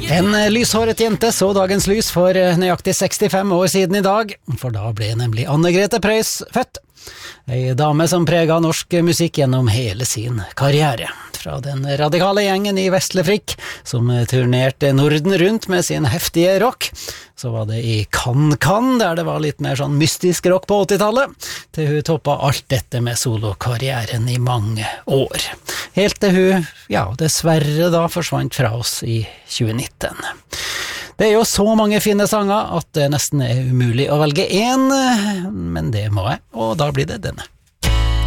En lyshåret jente så dagens lys for nøyaktig 65 år siden i dag, for da ble nemlig Anne-Grete Preus født. Ei dame som preget norsk musikk gjennom hele sin karriere. Fra den radikale gjengen i Vestlefrikk, som turnerte Norden rundt med sin heftige rock, så var det i Kan, der det var litt mer sånn mystisk rock på 80-tallet, til hun toppet alt dette med solokarrieren i mange år. Helt til hun, dessverre da forsvant fra oss i 2019. Det er jo så mange fine sanger at det nesten er umulig å velge en, men det må jeg, og da blir det denne.